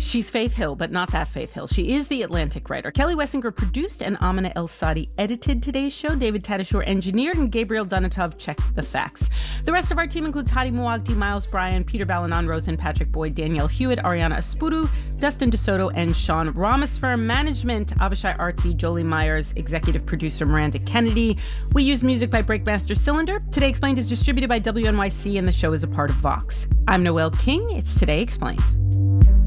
She's Faith Hill, but not that Faith Hill. She is the Atlantic writer. Kelly Wessinger produced and Amina El-Sadi edited today's show. David Tadashur engineered and Gabriel Donatov checked the facts. The rest of our team includes Hadi Muagdi, Miles Bryan, Peter Balanon, Rosen, Patrick Boyd, Danielle Hewitt, Ariana Espuru, Dustin DeSoto, and Sean Ramasfer. Management, Avishai Artsy, Jolie Myers, executive producer Miranda Kennedy. We use music by Breakmaster Cylinder. Today Explained is distributed by WNYC, and the show is a part of Vox. I'm Noelle King. It's Today Explained.